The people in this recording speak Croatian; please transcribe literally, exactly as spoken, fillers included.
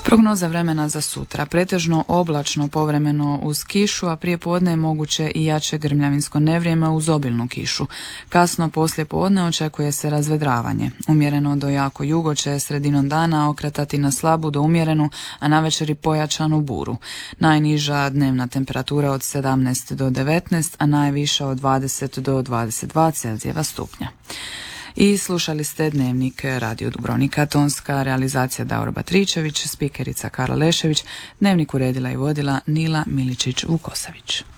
Prognoza vremena za sutra. Pretežno oblačno, povremeno uz kišu, a prije podne je moguće i jače grmljavinsko nevrijeme uz obilnu kišu. Kasno poslije podne očekuje se razvedravanje. Umjereno do jako jugo će sredinom dana okretati na slabu do umjerenu, a navečer i pojačanu buru. Najniža dnevna temperatura od sedamnaest do devetnaest, a najviša od dvadeset do dvadeset dva Celzijeva stupnja. I slušali ste Dnevnik Radio Dubrovnika, tonska realizacija Davor Batričević, spikerica Karla Lešević, Dnevnik uredila i vodila Nila Miličić-Vukosavić.